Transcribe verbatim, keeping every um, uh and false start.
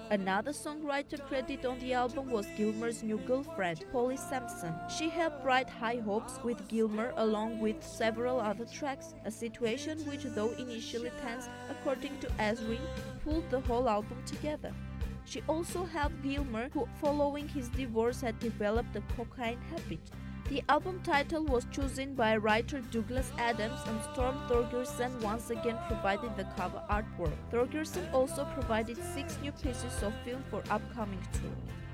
Another songwriter credited on the album was Gilmour's new girlfriend, Polly Sampson. She helped write High Hopes with Gilmour along with several other tracks, a situation which, though initially tense, according to Ezrin, pulled the whole album together. She also helped Gilmour, who following his divorce had developed a cocaine habit. The album title was chosen by writer Douglas Adams, and Storm Thorgerson once again provided the cover artwork. Thorgerson also provided six new pieces of film for upcoming tour.